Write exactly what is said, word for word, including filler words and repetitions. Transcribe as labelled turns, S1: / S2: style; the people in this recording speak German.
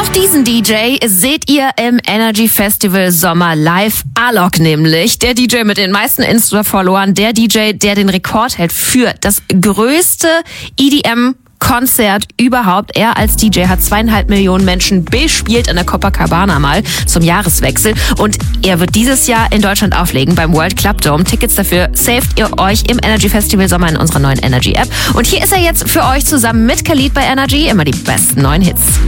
S1: Diesen D J seht ihr im Energy Festival Sommer live. Alok nämlich, der D J mit den meisten Insta-Followern, der D J, der den Rekord hält für das größte E D M Konzert überhaupt. Er als D J hat zweieinhalb Millionen Menschen bespielt an der Copacabana mal zum Jahreswechsel. Und er wird dieses Jahr in Deutschland auflegen beim World Club Dome. Tickets dafür saved ihr euch im Energy Festival Sommer in unserer neuen Energy App. Und hier ist er jetzt für euch zusammen mit Khalid bei Energy. Immer die besten neuen Hits.